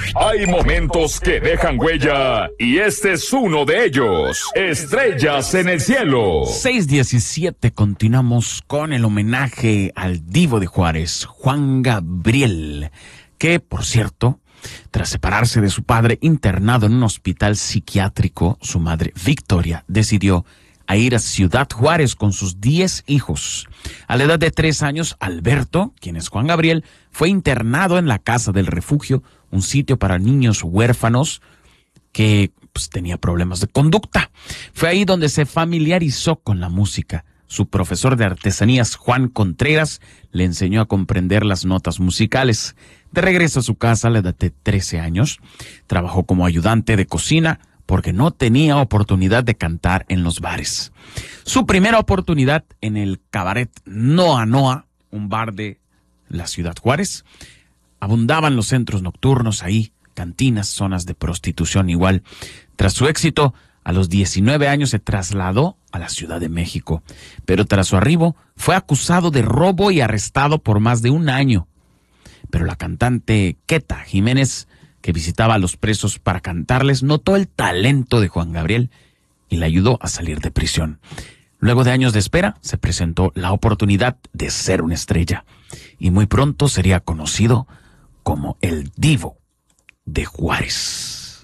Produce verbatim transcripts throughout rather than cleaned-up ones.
Hay momentos que dejan huella y este es uno de ellos. Estrellas en el cielo. seis diecisiete, continuamos con el homenaje al divo de Juárez, Juan Gabriel, que, por cierto, tras separarse de su padre internado en un hospital psiquiátrico, su madre, Victoria, decidió a ir a Ciudad Juárez con sus diez hijos. A la edad de tres años, Alberto, quien es Juan Gabriel, fue internado en la Casa del Refugio, un sitio para niños huérfanos que pues, tenía problemas de conducta. Fue ahí donde se familiarizó con la música. Su profesor de artesanías, Juan Contreras, le enseñó a comprender las notas musicales. De regreso a su casa a la edad de trece años, trabajó como ayudante de cocina porque no tenía oportunidad de cantar en los bares. Su primera oportunidad en el cabaret Noa Noa, un bar de la Ciudad Juárez. Abundaban los centros nocturnos ahí, cantinas, zonas de prostitución igual. Tras su éxito, a los diecinueve años se trasladó a la Ciudad de México, pero tras su arribo fue acusado de robo y arrestado por más de un año. Pero la cantante Queta Jiménez, que visitaba a los presos para cantarles, notó el talento de Juan Gabriel y le ayudó a salir de prisión. Luego de años de espera, se presentó la oportunidad de ser una estrella y muy pronto sería conocido como el divo de Juárez.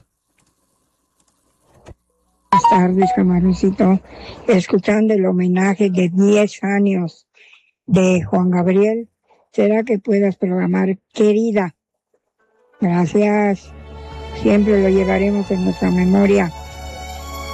Buenas tardes, camaroncito. Escuchando el homenaje de diez años de Juan Gabriel, ¿será que puedas programar Querida? Gracias. Siempre lo llevaremos en nuestra memoria.